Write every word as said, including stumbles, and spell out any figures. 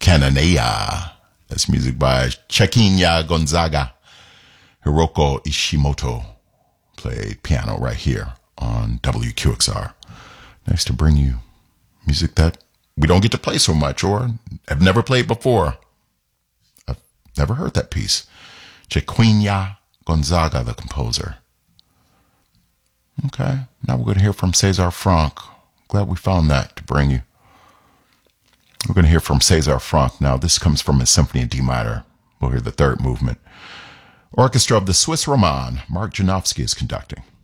Cananea. That's music by Chiquinha Gonzaga. Hiroko Ishimoto played piano right here on W Q X R. Nice to bring you music that we don't get to play so much or have never played before. I've never heard that piece. Chiquinha Gonzaga, the composer. Okay, now we're going to hear from César Franck. Glad we found that to bring you. We're going to hear from César Franck now. This comes from his Symphony in D minor. We'll hear the third movement. Orchestra of the Swiss Roman. Mark Janowski is conducting.